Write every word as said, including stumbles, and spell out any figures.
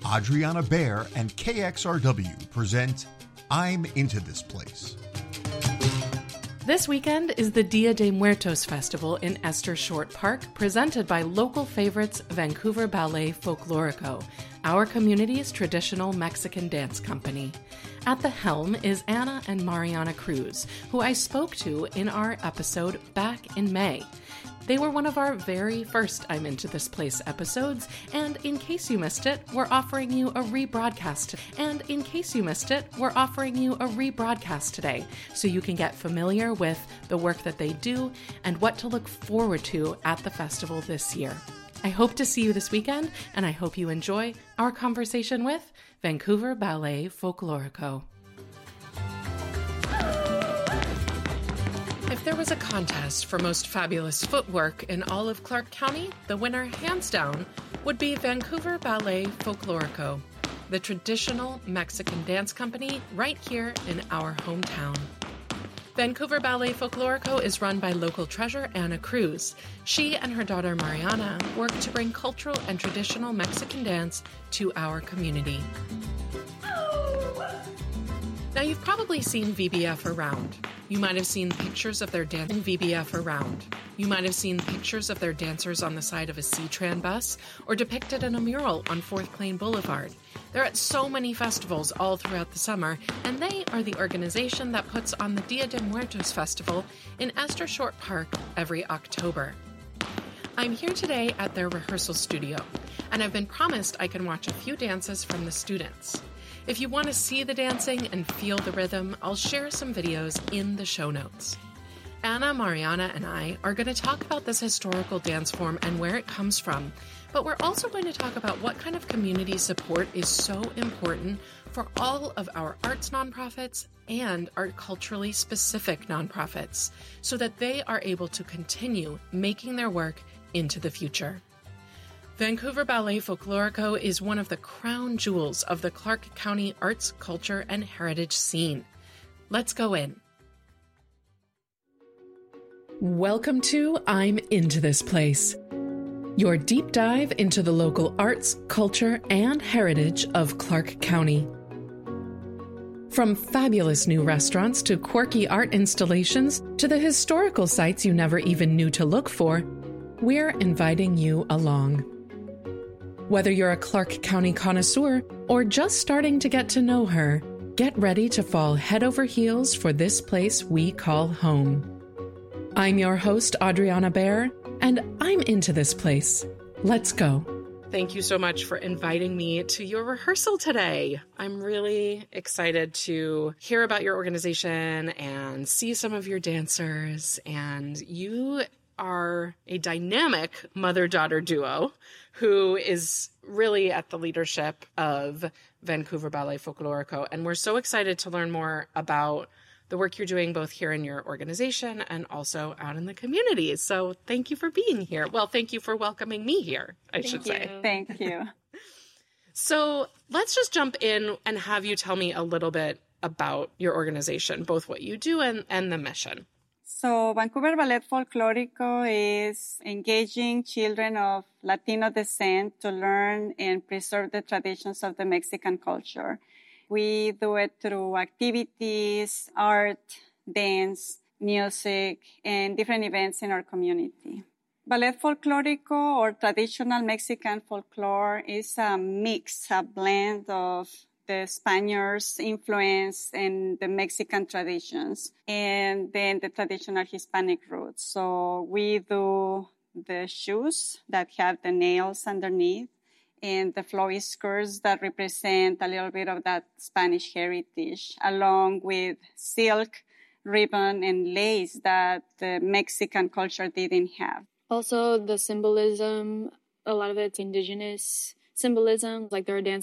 Adriana Baer and K X R W present I'm Into This Place. This weekend is the Dia de Muertos Festival in Esther Short Park, presented by local favorites Vancouver Ballet Folklorico, our community's traditional Mexican dance company. At the helm is Anna and Mariana Cruz, who I spoke to in our episode back in May. They were one of our very first I'm Into This Place episodes, and in case you missed it, we're offering you a rebroadcast. And in case you missed it, we're offering you a rebroadcast today, so you can get familiar with the work that they do and what to look forward to at the festival this year. I hope to see you this weekend, and I hope you enjoy our conversation with Vancouver Ballet Folklorico. If there was a contest for most fabulous footwork in all of Clark County, the winner, hands down, would be Vancouver Ballet Folklorico, the traditional Mexican dance company right here in our hometown. Vancouver Ballet Folklorico is run by local treasure Anna Cruz. She and her daughter Mariana work to bring cultural and traditional Mexican dance to our community. Now, you've probably seen V B F around. You might have seen pictures of their dancing V B F around. You might have seen pictures of their dancers on the side of a C-Tran bus or depicted in a mural on Fourth Plain Boulevard. They're at so many festivals all throughout the summer, and they are the organization that puts on the Dia de Muertos Festival in Esther Short Park every October. I'm here today at their rehearsal studio, and I've been promised I can watch a few dances from the students. If you want to see the dancing and feel the rhythm, I'll share some videos in the show notes. Anna, Mariana, and I are going to talk about this historical dance form and where it comes from, but we're also going to talk about what kind of community support is so important for all of our arts nonprofits and our culturally specific nonprofits, so that they are able to continue making their work into the future. Vancouver Ballet Folklorico is one of the crown jewels of the Clark County arts, culture, and heritage scene. Let's go in. Welcome to I'm Into This Place, your deep dive into the local arts, culture, and heritage of Clark County. From fabulous new restaurants to quirky art installations to the historical sites you never even knew to look for, we're inviting you along. Whether you're a Clark County connoisseur or just starting to get to know her, get ready to fall head over heels for this place we call home. I'm your host, Adriana Baer, and I'm Into This Place. Let's go. Thank you so much for inviting me to your rehearsal today. I'm really excited to hear about your organization and see some of your dancers. And you are a dynamic mother-daughter duo who is really at the leadership of Vancouver Ballet Folklorico. And we're so excited to learn more about the work you're doing both here in your organization and also out in the community. So thank you for being here. Well, thank you for welcoming me here, I thank should you. say. Thank you. So let's just jump in and have you tell me a little bit about your organization, both what you do and, and the mission. So Vancouver Ballet Folklorico is engaging children of Latino descent to learn and preserve the traditions of the Mexican culture. We do it through activities, art, dance, music, and different events in our community. Ballet Folklorico, or traditional Mexican folklore, is a mix, a blend of the Spaniards' influence and the Mexican traditions, and then the traditional Hispanic roots. So we do the shoes that have the nails underneath and the flowy skirts that represent a little bit of that Spanish heritage, along with silk, ribbon, and lace that the Mexican culture didn't have. Also, the symbolism, a lot of it's indigenous symbolism, like there are dances